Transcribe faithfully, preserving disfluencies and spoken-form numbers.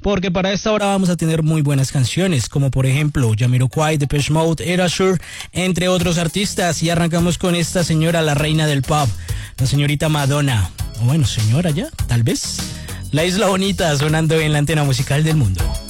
porque para esta hora vamos a tener muy buenas canciones, como por ejemplo Jamiroquai, Depeche Mode, Erasure, entre otros artistas. Y arrancamos con esta señora, la reina del pop, la señorita Madonna. O bueno, señora ya, tal vez. La Isla Bonita sonando en la antena musical del mundo.